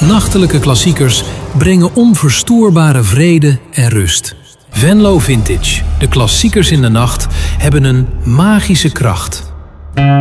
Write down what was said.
Nachtelijke klassiekers brengen onverstoorbare vrede en rust. Venlo Vintage, de klassiekers in de nacht, hebben een magische kracht.